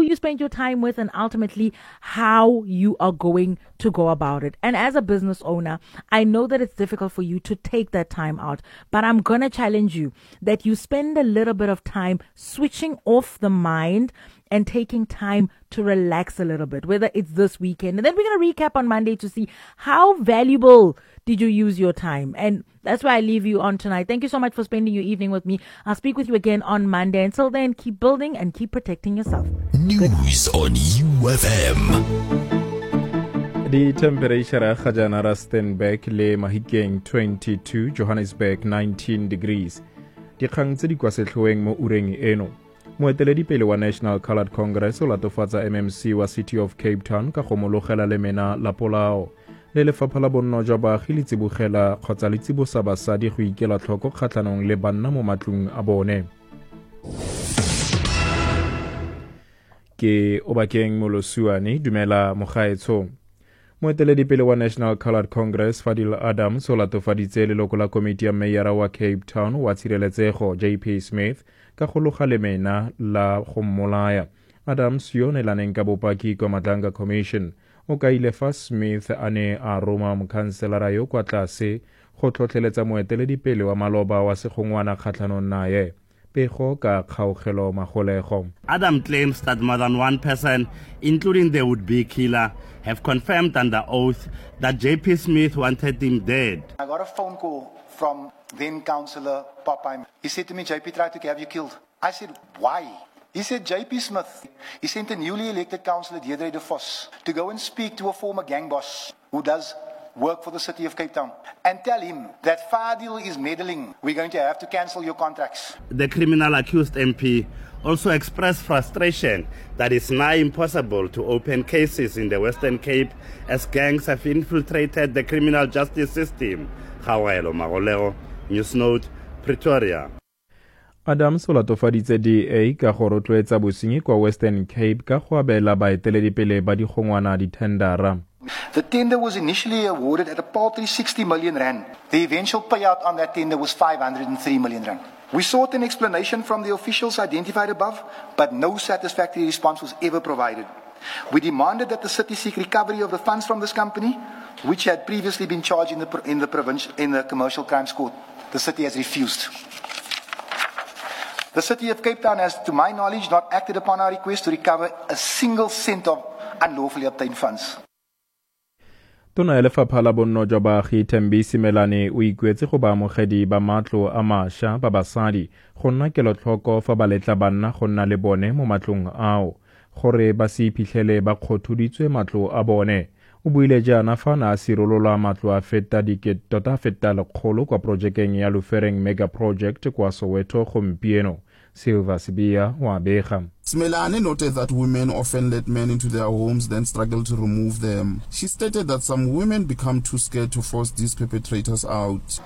you spend your time with, and ultimately how you are going to go about it. And as a business owner, I know that it's difficult for you to take that time out, but I'm going to challenge you that you spend a little bit of time switching off the mind and taking time to relax a little bit, whether it's this weekend. And then we're going to recap on Monday to see how valuable did you use your time. And that's why I leave you on tonight. Thank you so much for spending your evening with me. I'll speak with you again on Monday. Until then, keep building and keep protecting yourself. News on UFM. The temperature ga jana Rustenburg le Mahikeng 22, Johannesburg 19 degrees. Dikgang tse di kwa setlhoeng mo ureng eno. Moeteledipele wa National Coloured Congress o latofatsa MMC wa City of Cape Town ka go mologela lemena la polao. Le lefapha la bonno jwa baagi le tsibogela kgotsa le tsibosa basadi go ikela tlhoko kgatlhanong le banna mo matlong a bone. Ke Obakeng Molosuane, dumela mogaetsho. Moeteledipele wa National Coloured Congress Fadil Adams o latofaditse leloko la komiti ya meyara wa Cape Town wa tshireletsego JP Smith ka go loga lemena la go mmolaya. Adams yo nelaneng ka bopaki kwa Matlanga Commission o ka ile fa Smith a ne a roma mokhanselara yo kwa tlase go tlhotlheletsa moeteledipele wa maloba wa segongwana kgatlhanong naye. Pego ka kgaogelo magolego. Adam claims that more than one person, including the would-be killer, have confirmed under oath that JP Smith wanted him dead. I got a phone call from then Councillor Popeye. He said to me, JP tried to have you killed. I said, why? He said, JP Smith, he sent a newly elected councillor, Deirdre de Vos, to go and speak to a former gang boss who does work for the city of Cape Town and tell him that Fadil is meddling. We're going to have to cancel your contracts. The criminal accused MP also expressed frustration that it's now impossible to open cases in the Western Cape as gangs have infiltrated the criminal justice system. Hawelo Magoleo, Newsnote, Pretoria. Adams o latofaditse DA ka go rotloetsa bosenyi kwa Western Cape ka go abela baeteledipele ba digongwana dithendara. The tender was initially awarded at a paltry 60 million rand. The eventual payout on that tender was 503 million rand. We sought an explanation from the officials identified above, but no satisfactory response was ever provided. We demanded that the city seek recovery of the funds from this company, which had previously been charged in the commercial crimes court. The city has refused. The city of Cape Town has, to my knowledge, not acted upon our request to recover a single cent of unlawfully obtained funds. Tona ya lefapha la bonno jwa baagi Thembi Simelane o ikuetse go baamogedi ba matlo a mašwa ba basadi go nna kelotlhoko fa ba letla banna go nna le bone mo matlong ao gore ba se iphitlhele ba kgothuditswe matlo a bone. O buile jaana fa na a sirolola matlo a feta tota feta lekgolo kwa projekeng ya Lufereng Mega Project kwa Soweto gompieno. Silva Sibia wa bega. Simelane noted that women often let men into their homes, then struggle to remove them. She stated that some women become too scared to force these perpetrators out.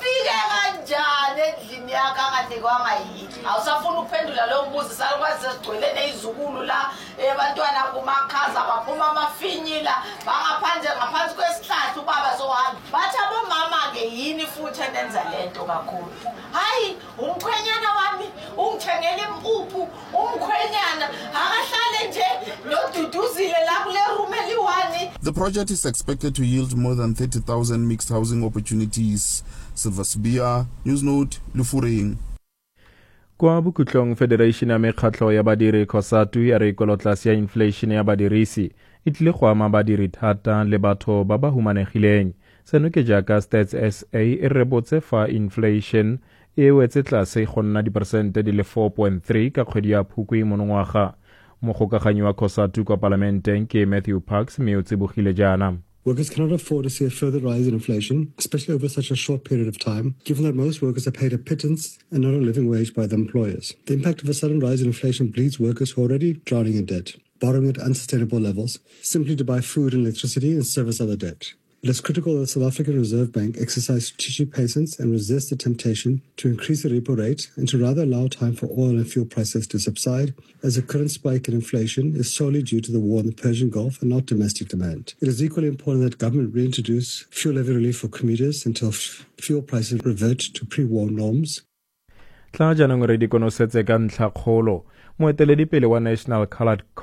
Awusafuna ukuphendula lo mbuzo salukwazi sigcwele nezizukulu la abantwana kumakhaza baphuma amafinyila ngaphansi kwesihlahla ubaba sohamba bathi abomama ke yini futhi enenza lento kakhulu. Hayi umkhwenyana wami ungithengele impuphu umkhwenyana akahlale nje noduduzile la kule room eliwani. The project is expected to yield more than 30,000 mixed housing opportunities. Silva Sibia, Newsnote, Lufereng. Kwa Bokhutlong Federation ya Mekgatlho ya Badiri COSATU ya re ikolotlase ya inflation ya badirisi e tlile go ama badiri thata le batho ba ba humanegileng. Seno ke jaaka Stats SA e rebotse fa inflation e wetse tlase go nna diperesente di le 4.3 ka kgwedi ya Phukwi monongwaga. Mogokaganyi wa COSATU kwa parlamenteng ke Matthew Parks mme o tsibogile jaana. Workers cannot afford to see a further rise in inflation, especially over such a short period of time, given that most workers are paid a pittance and not a living wage by their employers. The impact of a sudden rise in inflation bleeds workers who are already drowning in debt, borrowing at unsustainable levels, simply to buy food and electricity and service other debt. It is critical that the South African Reserve Bank exercise strategic patience and resist the temptation to increase the repo rate and to rather allow time for oil and fuel prices to subside, as the current spike in inflation is solely due to the war in the Persian Gulf and not domestic demand. It is equally important that government reintroduce fuel levy relief for commuters until fuel prices revert to pre-war norms. Tla jaanong re di konosetse ka ntlha kgolo moeteledipele wa National Coloured